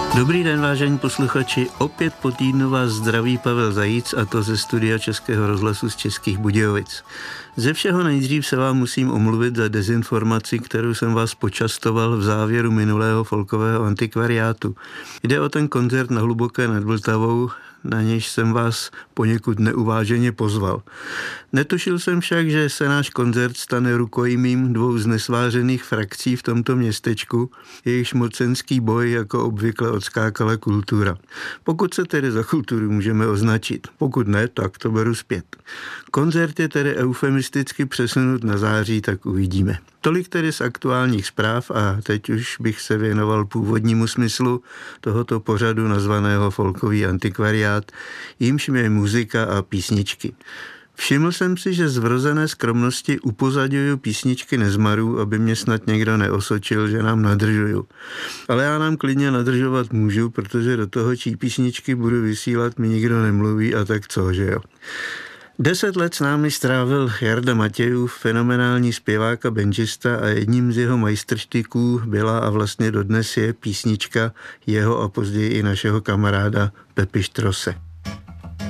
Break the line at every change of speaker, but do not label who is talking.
Dobrý den, vážení posluchači. Opět po týdnu vás zdraví Pavel Zajíc, a to ze studia Českého rozhlasu z Českých Budějovic. Ze všeho nejdřív se vám musím omluvit za dezinformaci, kterou jsem vás počastoval v závěru minulého folkového antikvariátu. Jde o ten koncert na Hluboké nad Vltavou, na nějž jsem vás poněkud neuváženě pozval. Netušil jsem však, že se náš koncert stane rukojmím dvou znesvářených frakcí v tomto městečku, jejichž mocenský boj jako obvykle odskákala kultura. Pokud se tedy za kulturu můžeme označit, pokud ne, tak to beru zpět. Koncert je tedy eufemisticky přesunut na září, tak uvidíme. Tolik tedy z aktuálních zpráv a teď už bych se věnoval původnímu smyslu tohoto pořadu nazvaného Folkový antikvariát, jímž je muzika a písničky. Všiml jsem si, že z vrozené skromnosti upozadňuju písničky Nezmarů, aby mě snad někdo neosočil, že nám nadržuju. Ale já nám klidně nadržovat můžu, protože do toho, čí písničky budu vysílat, mi nikdo nemluví a tak co, že jo. 10 let s námi strávil Jarda Matějův, fenomenální zpěvák a benžista, a jedním z jeho majstrštyků byla a vlastně dodnes je písnička jeho a později i našeho kamaráda Pepy Štrose.